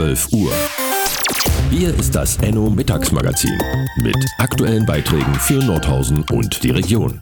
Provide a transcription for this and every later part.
12 Uhr. Hier ist das Enno Mittagsmagazin mit aktuellen Beiträgen für Nordhausen und die Region.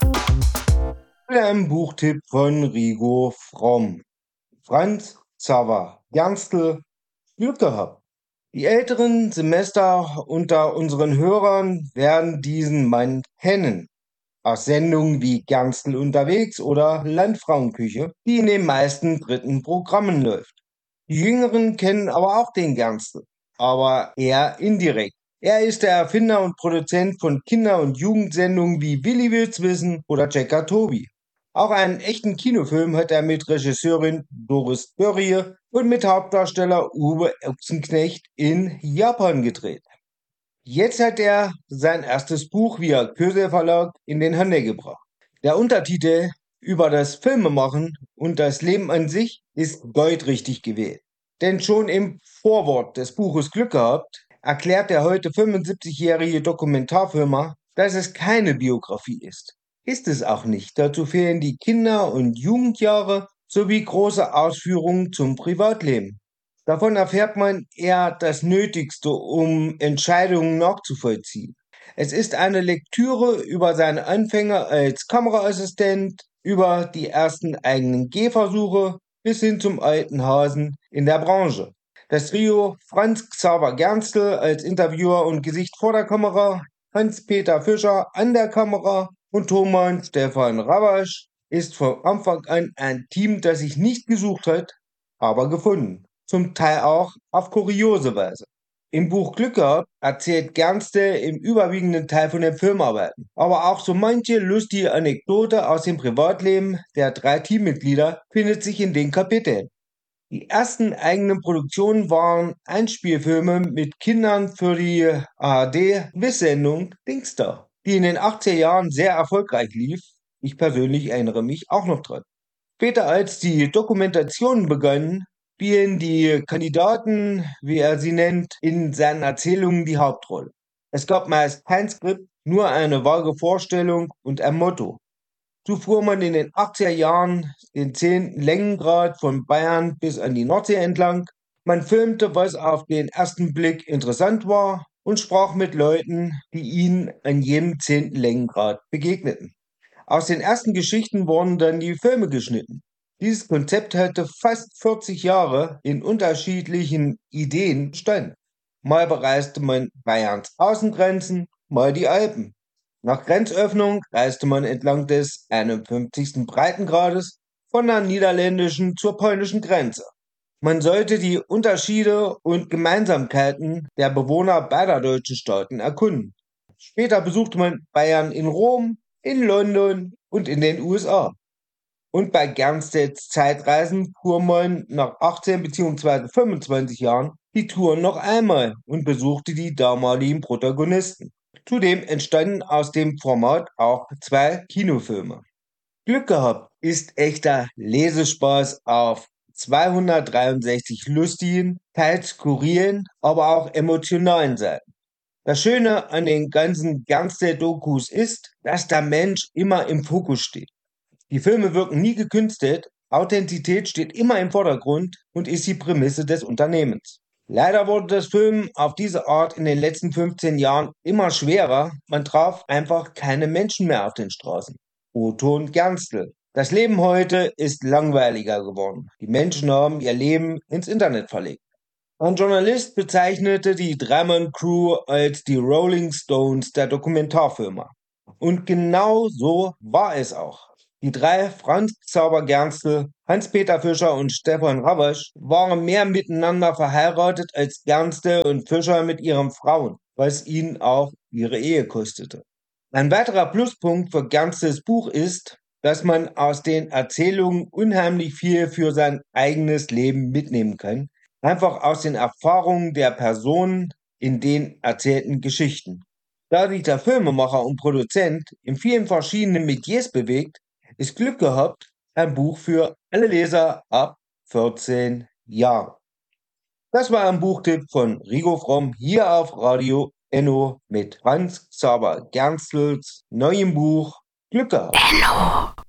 Ein Buchtipp von Rigo Fromm. Franz Xaver Gerstl, Glück gehabt. Die älteren Semester unter unseren Hörern werden diesen Mann kennen. Aus Sendungen wie Gerstl unterwegs oder Landfrauenküche, die in den meisten dritten Programmen läuft. Die Jüngeren kennen aber auch den Gerstl, aber eher indirekt. Er ist der Erfinder und Produzent von Kinder- und Jugendsendungen wie Willi will's wissen oder Checker Tobi. Auch einen echten Kinofilm hat er mit Regisseurin Doris Dörrie und mit Hauptdarsteller Uwe Ochsenknecht in Japan gedreht. Jetzt hat er sein erstes Buch via Kösel Verlag in den Handel gebracht. Der Untertitel über das Filmemachen und das Leben an sich ist goldrichtig gewählt. Denn schon im Vorwort des Buches Glück gehabt erklärt der heute 75-jährige Dokumentarfilmer, dass es keine Biografie ist. Ist es auch nicht. Dazu fehlen die Kinder- und Jugendjahre sowie große Ausführungen zum Privatleben. Davon erfährt man eher das Nötigste, um Entscheidungen nachzuvollziehen. Es ist eine Lektüre über seine Anfänge als Kameraassistent, über die ersten eigenen Gehversuche bis hin zum alten Hasen in der Branche. Das Trio Franz Xaver Gerstl als Interviewer und Gesicht vor der Kamera, Hans-Peter Fischer an der Kamera und Thomann Stefan Rabasch ist von Anfang an ein Team, das sich nicht gesucht hat, aber gefunden. Zum Teil auch auf kuriose Weise. Im Buch Glück gehabt erzählt Gerstl im überwiegenden Teil von den Filmarbeiten, aber auch so manche lustige Anekdote aus dem Privatleben der 3 Teammitglieder findet sich in den Kapiteln. Die ersten eigenen Produktionen waren Einspielfilme mit Kindern für die ARD-Quiz-Sendung Dingsda, die in den 80er Jahren sehr erfolgreich lief. Ich persönlich erinnere mich auch noch dran. Später, als die Dokumentationen begannen, spielen die Kandidaten, wie er sie nennt, in seinen Erzählungen die Hauptrolle. Es gab meist kein Skript, nur eine vage Vorstellung und ein Motto. So fuhr man in den 80er Jahren den 10. Längengrad von Bayern bis an die Nordsee entlang. Man filmte, was auf den ersten Blick interessant war und sprach mit Leuten, die ihnen an jedem 10. Längengrad begegneten. Aus den ersten Geschichten wurden dann die Filme geschnitten. Dieses Konzept hatte fast 40 Jahre in unterschiedlichen Ideen Bestand. Mal bereiste man Bayerns Außengrenzen, mal die Alpen. Nach Grenzöffnung reiste man entlang des 51. Breitengrades von der niederländischen zur polnischen Grenze. Man sollte die Unterschiede und Gemeinsamkeiten der Bewohner beider deutschen Staaten erkunden. Später besuchte man Bayern in Rom, in London und in den USA. Und bei Gerstls Zeitreisen fuhr man nach 18 bzw. 25 Jahren die Tour noch einmal und besuchte die damaligen Protagonisten. Zudem entstanden aus dem Format auch 2 Kinofilme. Glück gehabt ist echter Lesespaß auf 263 lustigen, teils skurrilen, aber auch emotionalen Seiten. Das Schöne an den ganzen Gerstl-Dokus ist, dass der Mensch immer im Fokus steht. Die Filme wirken nie gekünstelt, Authentizität steht immer im Vordergrund und ist die Prämisse des Unternehmens. Leider wurde das Filmen auf diese Art in den letzten 15 Jahren immer schwerer, man traf einfach keine Menschen mehr auf den Straßen. O-Ton Gerstl. Das Leben heute ist langweiliger geworden. Die Menschen haben ihr Leben ins Internet verlegt. Ein Journalist bezeichnete die Dreimann-Crew als die Rolling Stones der Dokumentarfilmer. Und genau so war es auch. Die 3, Franz Xaver Gerstl, Hans-Peter Fischer und Stefan Rabasch, waren mehr miteinander verheiratet als Gerstl und Fischer mit ihren Frauen, was ihnen auch ihre Ehe kostete. Ein weiterer Pluspunkt für Gerstls Buch ist, dass man aus den Erzählungen unheimlich viel für sein eigenes Leben mitnehmen kann, einfach aus den Erfahrungen der Personen in den erzählten Geschichten. Da sich der Filmemacher und Produzent in vielen verschiedenen Metiers bewegt, ist Glück gehabt ein Buch für alle Leser ab 14 Jahren. Das war ein Buchtipp von Rigo Fromm hier auf Radio Enno mit Franz Xaver Gerstls neuem Buch Glück gehabt. Enno.